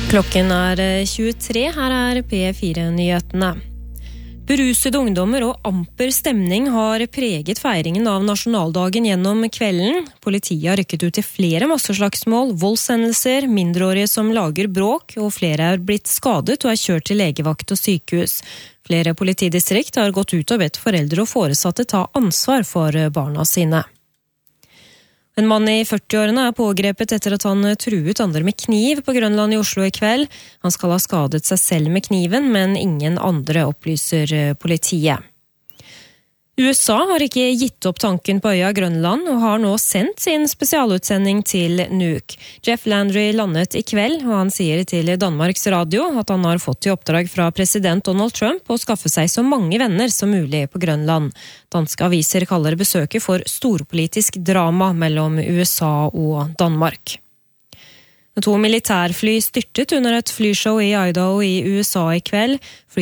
Klokken 23, her P4-nyhetene. Berusede ungdommer og amper stemning har preget feiringen av nasjonaldagen gjennom kvelden. Politiet har rykket ut til flere masseslagsmål, voldshendelser, mindreårige som lager bråk, og flere er blitt skadet og er kjørt til legevakt og sykehus. Flere politidistrikt har gått ut og bedt foreldre og foresatte ta ansvar for barna sine. En mann i 40-årene er pågrepet etter at han truet andre med kniv på Grønland i Oslo i kveld. Han skal ha skadet seg selv med kniven, men ingen andre, opplyser politiet. USA har ikke gitt opp tanken på øya Grønland og har nå sendt sin spesialutsending til Nuuk. Jeff Landry landet i kveld, og han sier til Danmarks Radio at han har fått i oppdrag fra president Donald Trump å skaffe seg så mange venner som mulig på Grønland. Danske aviser kaller besøket for storpolitisk drama mellom USA og Danmark. 2 militærfly styrtet under et flyshow i Idaho i USA i kveld.